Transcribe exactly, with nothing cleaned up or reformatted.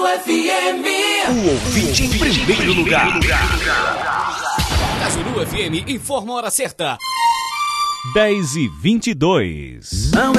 F M. O ouvinte em primeiro lugar. Cajuru F M informa a hora certa. dez e vinte e dois.